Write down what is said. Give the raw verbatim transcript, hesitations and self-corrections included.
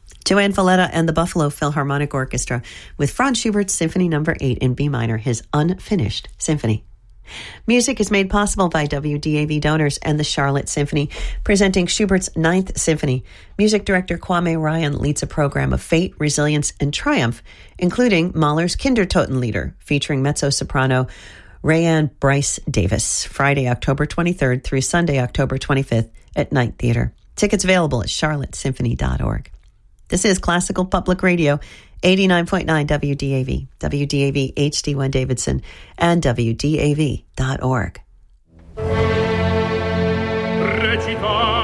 Joanne Valletta and the Buffalo Philharmonic Orchestra with Franz Schubert's Symphony Number eight in B minor, his unfinished symphony. Music is made possible by W D A V donors and the Charlotte Symphony, presenting Schubert's Ninth Symphony. Music director Kwame Ryan leads a program of fate, resilience, and triumph, including Mahler's Kindertotenlieder, featuring mezzo-soprano Rayanne Bryce Davis, Friday, October twenty-third through Sunday, October twenty-fifth at Night Theater. Tickets available at charlotte symphony dot org. This is Classical Public Radio, eighty-nine point nine W D A V, W D A V H D one Davidson, and W D A V dot org. Recita